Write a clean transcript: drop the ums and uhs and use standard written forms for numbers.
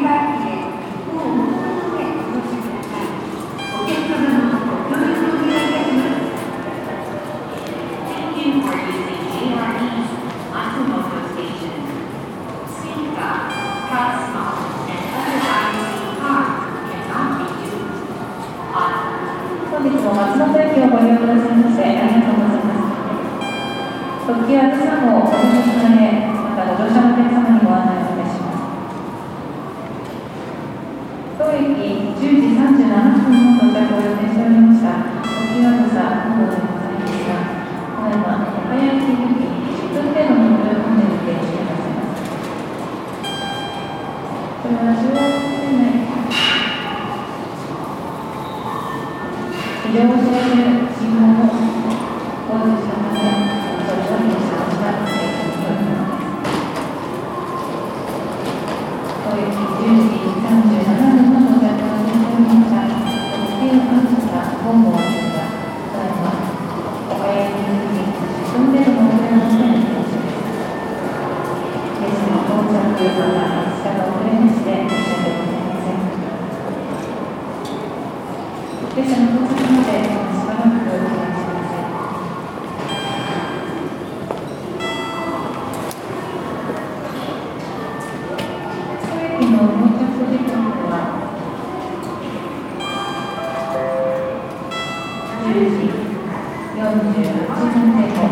本日も松本駅をご利用くださいましてありがとうございます。特急あずさ号お乗り換え、またご乗車のお客様にご案内をいたします。当駅10時37分の到着を予定しておりました特急あずさ号でございますが、ただいま岡谷駅行き10分程度のご利用本で予定してございます。これは中央線内非常停止信号の工事したため、それを利用したのが正規によるものです。当駅10時37分の到着を予定しておりました特急あずさ本号ですが、ただいま岡谷駅行き10分程度のご利用のために停止です。列車の到着、また発車が遅れまして申し訳ございません。列車の到着までしばらくお待ちください。当駅の到着時刻は10時48分程度。